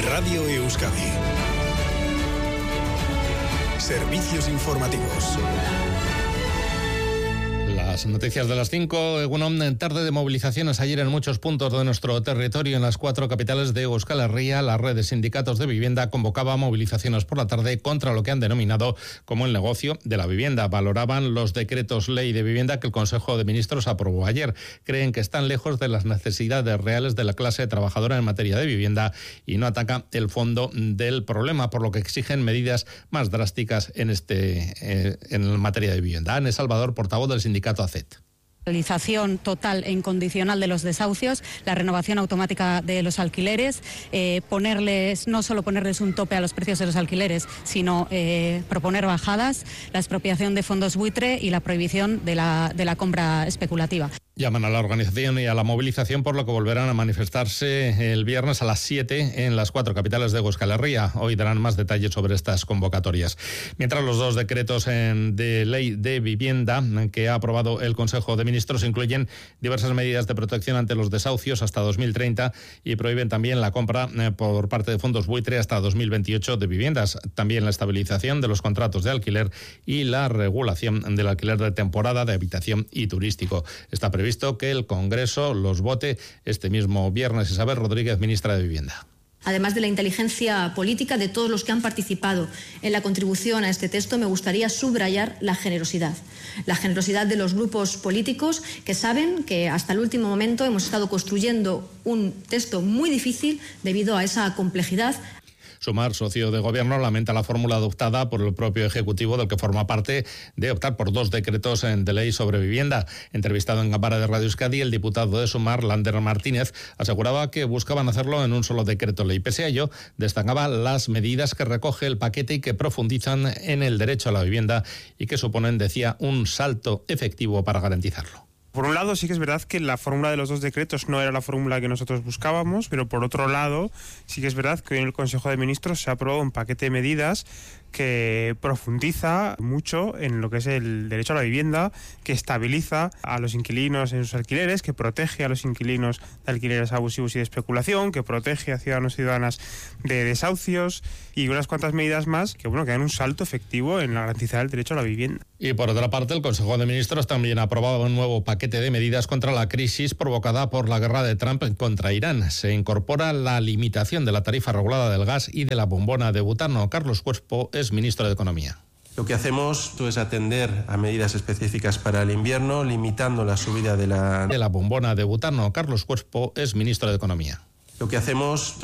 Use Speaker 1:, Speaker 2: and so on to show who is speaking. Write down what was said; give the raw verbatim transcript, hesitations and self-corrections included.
Speaker 1: Radio Euskadi. Servicios informativos.
Speaker 2: Las noticias de las cinco, una tarde de movilizaciones ayer en muchos puntos de nuestro territorio, en las cuatro capitales de Euskal Herria. La red de sindicatos de vivienda convocaba movilizaciones por la tarde contra lo que han denominado como el negocio de la vivienda. Valoraban los decretos ley de vivienda que el Consejo de Ministros aprobó ayer. Creen que están lejos de las necesidades reales de la clase trabajadora en materia de vivienda y no ataca el fondo del problema, por lo que exigen medidas más drásticas en este eh, en materia de vivienda. Ane Salvador, portavoz del sindicato A C E T.
Speaker 3: Realización total e incondicional de los desahucios, la renovación automática de los alquileres, eh, ponerles, no solo ponerles un tope a los precios de los alquileres, sino eh, proponer bajadas, la expropiación de fondos buitre y la prohibición de la, de la compra especulativa.
Speaker 2: Llaman a la organización y a la movilización, por lo que volverán a manifestarse el viernes a las siete en las cuatro capitales de Euskal Herria. Hoy darán más detalles sobre estas convocatorias. Mientras los dos decretos de ley de vivienda que ha aprobado el Consejo de Ministros incluyen diversas medidas de protección ante los desahucios hasta dos mil treinta y prohíben también la compra por parte de fondos buitre hasta dos mil veintiocho de viviendas. También la estabilización de los contratos de alquiler y la regulación del alquiler de temporada, de habitación y turístico. Está previsto Visto que el Congreso los vote este mismo viernes. Isabel Rodríguez, ministra de Vivienda.
Speaker 4: Además de la inteligencia política de todos los que han participado en la contribución a este texto, me gustaría subrayar la generosidad. La generosidad de los grupos políticos que saben que hasta el último momento hemos estado construyendo un texto muy difícil debido a esa complejidad.
Speaker 2: Sumar, socio de gobierno, lamenta la fórmula adoptada por el propio Ejecutivo, del que forma parte, de optar por dos decretos de ley sobre vivienda. Entrevistado en Gambara de Radio Euskadi, el diputado de Sumar, Lander Martínez, aseguraba que buscaban hacerlo en un solo decreto ley. Pese a ello, destacaba las medidas que recoge el paquete y que profundizan en el derecho a la vivienda y que suponen, decía, un salto efectivo para garantizarlo.
Speaker 5: Por un lado, sí que es verdad que la fórmula de los dos decretos no era la fórmula que nosotros buscábamos, pero por otro lado, sí que es verdad que hoy en el Consejo de Ministros se ha aprobado un paquete de medidas que profundiza mucho en lo que es el derecho a la vivienda, que estabiliza a los inquilinos en sus alquileres, que protege a los inquilinos de alquileres abusivos y de especulación, que protege a ciudadanos y ciudadanas de desahucios y unas cuantas medidas más que, bueno, que dan un salto efectivo en la garantizar el derecho a la vivienda.
Speaker 2: Y por otra parte, el Consejo de Ministros también ha aprobado un nuevo paquete de medidas contra la crisis provocada por la guerra de Trump contra Irán. Se incorpora la limitación de la tarifa regulada del gas y de la bombona de butano. Carlos Cuerpo es ministro de Economía.
Speaker 6: Lo que hacemos es atender a medidas específicas para el invierno, limitando la subida de la...
Speaker 2: de la bombona de butano. Carlos Cuerpo es ministro de Economía.
Speaker 6: Lo que hacemos